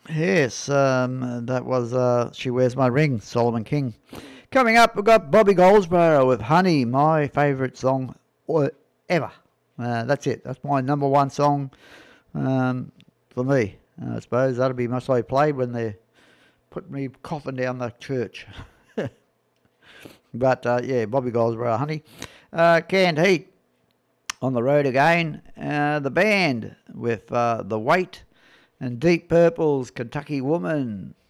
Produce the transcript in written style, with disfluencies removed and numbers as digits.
Yes, that was She Wears My Ring, Solomon King. Coming up, we've got Bobby Goldsboro with Honey, my favourite song ever. That's it. That's my number one song for me. I suppose that'll be mostly played when they're putting me coffin down the church. But yeah, Bobby Goldsboro, Honey. Canned Heat on the road again. The band with The Weight and Deep Purple's Kentucky Woman.